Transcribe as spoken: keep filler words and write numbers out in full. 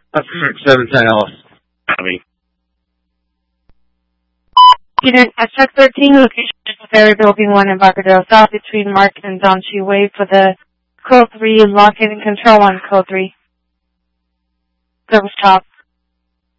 That's correct, seven ten Ellis. Copy. Student at check thirteen, location Ferry Building one in Embarcadero South between Market and Don Chi Way for the code three, lock in and control on code three. Service top.